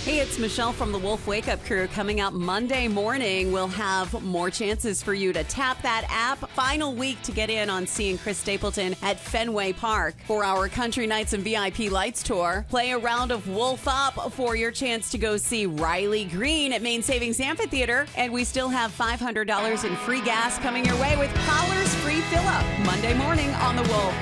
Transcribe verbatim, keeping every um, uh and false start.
Hey, it's Michelle from the Wolf Wake Up Crew. Coming up Monday morning, we'll have more chances for you to tap that app. Final week to get in on seeing Chris Stapleton at Fenway Park for our Country Nights and V I P Lights tour. Play a round of Wolf Up for your chance to go see Riley Green at Main Savings Amphitheater. And we still have five hundred dollars in free gas coming your way with Collar's Free Fill Up Monday morning on the Wolf.